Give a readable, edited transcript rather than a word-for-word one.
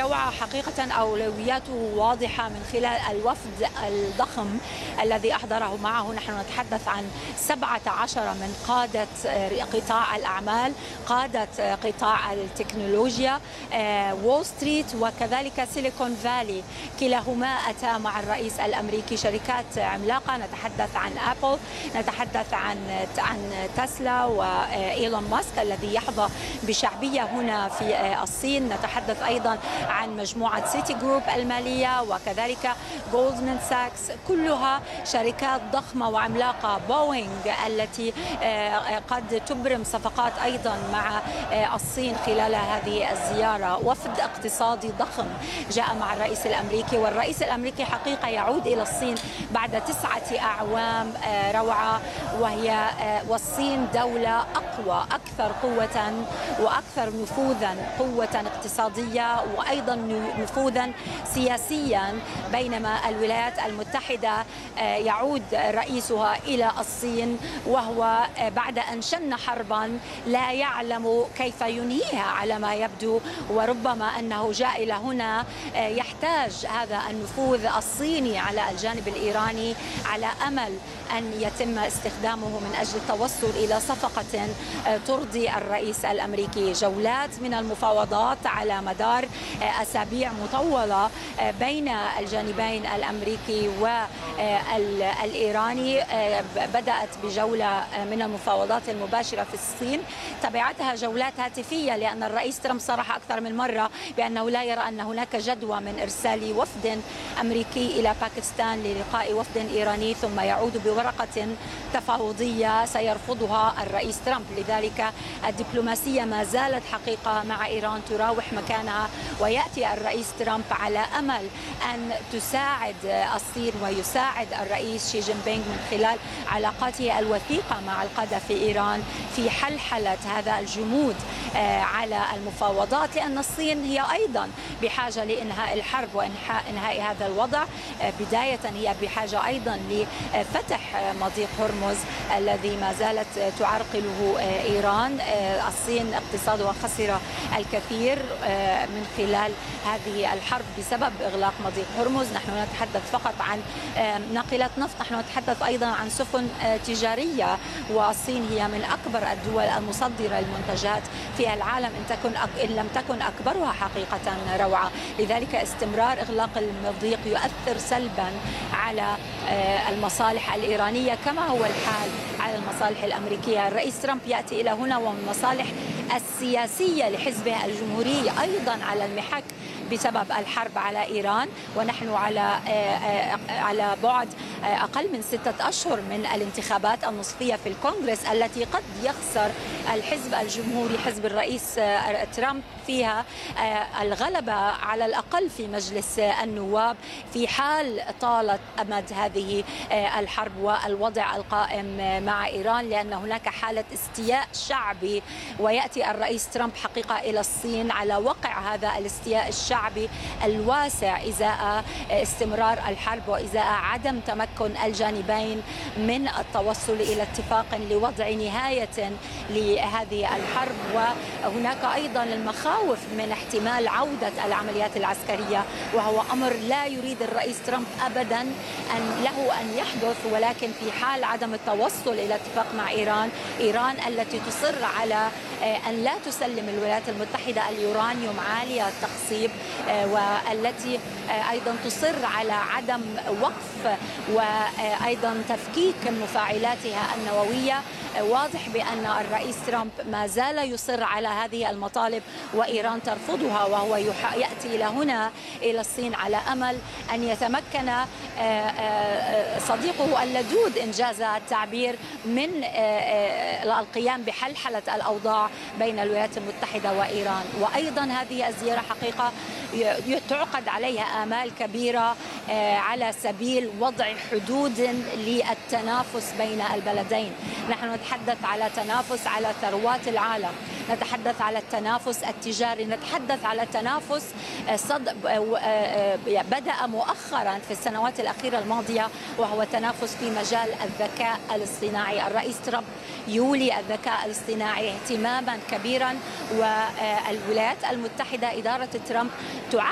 روعة حقيقة أولوياته واضحة من خلال الوفد الضخم الذي أحضره معه. نحن نتحدث عن 17 من قادة قطاع الأعمال، قادة قطاع التكنولوجيا، وول ستريت وكذلك سيليكون فالي، كلاهما أتى مع الرئيس الأمريكي. شركات عملاقة، نتحدث عن أبل، نتحدث عن تسلا وإيلون ماسك الذي يحظى بشعبية هنا في الصين، نتحدث أيضا عن مجموعة سيتي جروب المالية وكذلك جولدمان ساكس، كلها شركات ضخمة وعملاقة. بوينغ التي قد تبرم صفقات أيضا مع الصين خلال هذه الزيارة. وفد اقتصادي ضخم جاء مع الرئيس الأمريكي، والرئيس الأمريكي حقيقة يعود إلى الصين بعد 9 أعوام روعة، والصين دولة أقوى، أكثر قوة وأكثر نفوذا، قوة اقتصادية وأيضا نفوذا سياسيا، بينما الولايات المتحدة يعود رئيسها إلى الصين وهو بعد أن شن حربا لا يعلم كيف ينهيها على ما يبدو، وربما أنه جاء إلى هنا يحتاج هذا النفوذ الصيني على الجانب الإيراني على أمل أن يتم استخدامه من أجل التوصل إلى صفقة ترضي الرئيس الأمريكي. جولات من المفاوضات على مدار أسابيع مطولة بين الجانبين الأمريكي والإيراني، بدأت بجولة من المفاوضات المباشرة في الصين، تبعتها جولات هاتفية، لأن الرئيس ترامب صرح أكثر من مرة بأنه لا يرى أن هناك جدوى من إرسال وفد أمريكي إلى باكستان للقاء وفد إيراني ثم يعود بورقة تفاوضية سيرفضها الرئيس ترامب. لذلك الدبلوماسية ما زالت حقيقة مع إيران تراوح مكانها، ويأتي الرئيس ترامب على أمل أن تساعد الصين ويساعد الرئيس شي جين بينغ من خلال علاقاته الوثيقة مع القادة في إيران في حلحلة هذا الجمود على المفاوضات، لأن الصين هي أيضا بحاجة لإنهاء الحرب وإنهاء هذا الوضع. بداية هي بحاجة أيضا لفتح مضيق هرمز الذي ما زالت تعرقله إيران. الصين اقتصادها خسر الكثير من خلال هذه الحرب بسبب إغلاق مضيق هرمز. نحن نتحدث فقط عن ناقلات نفط، نحن نتحدث أيضا عن سفن تجارية، والصين هي من أكبر الدول المصدرة للمنتجات في العالم إن لم تكن أكبرها حقيقة روعة. لذلك استمرار إغلاق المضيق يؤثر سلبا على المصالح الإيرانية كما هو الحال على المصالح الأمريكية. الرئيس ترامب يأتي إلى هنا والمصالح السياسية لحزبه الجمهوري أيضا على المحك بسبب الحرب على إيران، ونحن على بعد أقل من 6 أشهر من الانتخابات النصفية في الكونغرس التي قد يخسر الحزب الجمهوري حزب الرئيس ترامب فيها الغلبة على الأقل في مجلس النواب في حال طالت أمد هذه الحرب والوضع القائم مع إيران، لأن هناك حالة استياء شعبي، ويأتي الرئيس ترامب حقيقة إلى الصين على وقع هذا الاستياء الشعبي الواسع إزاء استمرار الحرب وإزاء عدم تمكن الجانبين من التوصل إلى اتفاق لوضع نهاية لهذه الحرب. وهناك أيضا المخاوف من احتمال عودة العمليات العسكرية، وهو أمر لا يريد الرئيس ترامب أبدا أن يحدث، ولكن في حال عدم التوصل إلى اتفاق مع إيران التي تصر على أن لا تسلم الولايات المتحدة اليورانيوم عالية التخصيب، والتي أيضا تصر على عدم وقف وأيضا تفكيك مفاعلاتها النووية. واضح بأن الرئيس ترامب ما زال يصر على هذه المطالب وإيران ترفضها، وهو يأتي إلى هنا إلى الصين على أمل أن يتمكن صديقه اللدود إنجاز التعبير من القيام بحلحلة الأوضاع بين الولايات المتحدة وإيران. وأيضا هذه الزيارة حقيقة تعقد عليها آمال كبيرة على سبيل وضع حدود للتنافس بين البلدين. نحن نتحدث على تنافس على ثروات العالم، نتحدث على التنافس التجاري، نتحدث على تنافس بدأ مؤخرا في السنوات الأخيرة الماضية، وهو تنافس في مجال الذكاء الاصطناعي. الرئيس ترامب يولي الذكاء الاصطناعي اهتماما كبيرا، والولايات المتحدة إدارة ترامب